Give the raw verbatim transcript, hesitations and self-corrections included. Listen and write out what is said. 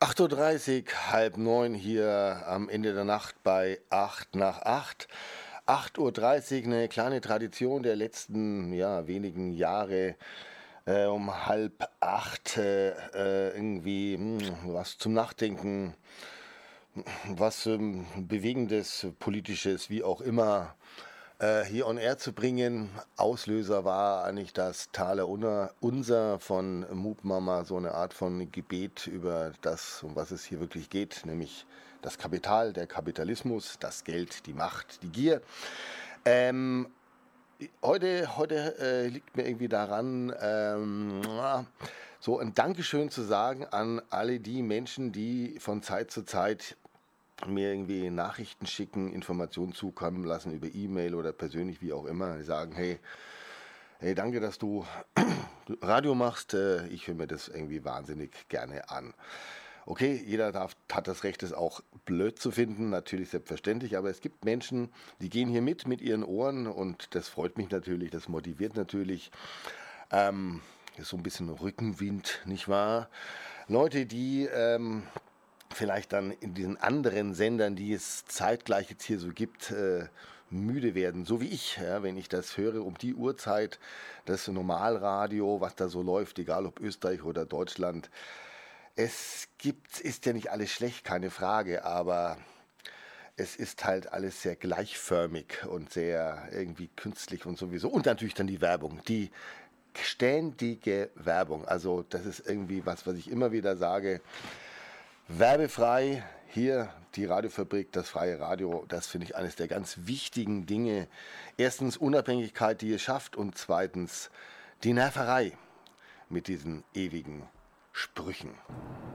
acht Uhr dreißig, halb neun hier am Ende der Nacht bei acht nach acht. acht Uhr dreißig, eine kleine Tradition der letzten ja, wenigen Jahre. Äh, um halb acht äh, äh, irgendwie hm, was zum Nachdenken, was ähm, Bewegendes, Politisches, wie auch immer, äh, hier on air zu bringen. Auslöser war eigentlich das Thaler Unser von Moop Mama, so eine Art von Gebet über das, um was es hier wirklich geht, nämlich das Kapital, der Kapitalismus, das Geld, die Macht, die Gier. Ähm, heute heute äh, liegt mir irgendwie daran, ähm, so ein Dankeschön zu sagen an alle die Menschen, die von Zeit zu Zeit mir irgendwie Nachrichten schicken, Informationen zukommen lassen über E-Mail oder persönlich, wie auch immer. Die sagen, hey, hey, danke, dass du Radio machst. Äh, ich höre mir das irgendwie wahnsinnig gerne an. Okay, jeder darf, hat das Recht, es auch blöd zu finden, natürlich selbstverständlich, aber es gibt Menschen, die gehen hier mit mit ihren Ohren und das freut mich natürlich, das motiviert natürlich. Ähm, ist so ein bisschen Rückenwind, nicht wahr? Leute, die ähm, vielleicht dann in diesen anderen Sendern, die es zeitgleich jetzt hier so gibt, äh, müde werden, so wie ich, ja, wenn ich das höre um die Uhrzeit, das Normalradio, was da so läuft, egal ob Österreich oder Deutschland. Es gibt, ist ja nicht alles schlecht, keine Frage, aber es ist halt alles sehr gleichförmig und sehr irgendwie künstlich und sowieso. Und natürlich dann die Werbung, die ständige Werbung. Also das ist irgendwie was, was ich immer wieder sage. Werbefrei, hier die Radiofabrik, das freie Radio, das finde ich eines der ganz wichtigen Dinge. Erstens Unabhängigkeit, die es schafft, und zweitens die Nerverei mit diesen ewigen Sprüchen.